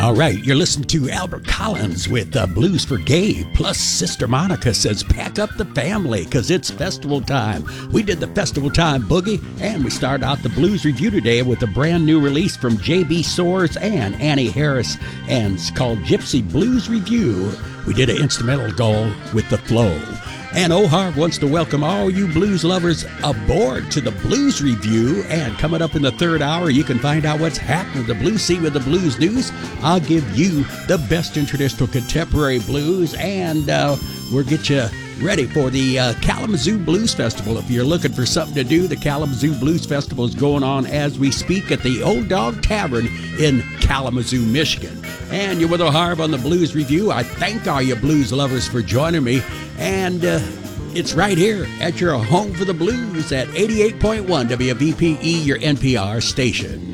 All right, you're listening to Albert Collins with Blues for Gabe. Plus, Sister Monica says, pack up the family because it's festival time. We did the festival time boogie, and we started out the Blues Review today with a brand new release from J.B. Soares and Annie Harris, and it's called Gypsy Blues Review. We did an instrumental goal with The Flow. And Oharv wants to welcome all you blues lovers aboard to the Blues Review. And coming up in the third hour, you can find out what's happening with the blues scene with the blues news. I'll give you the best in traditional contemporary blues, and we'll get you ready for the Kalamazoo Blues Festival. If you're looking for something to do, the Kalamazoo Blues Festival is going on as we speak at the Old Dog Tavern in Kalamazoo, Michigan. And you're with Oharv on the Blues Review. I thank all you blues lovers for joining me. And it's right here at your home for the blues at 88.1 WVPE, your NPR station.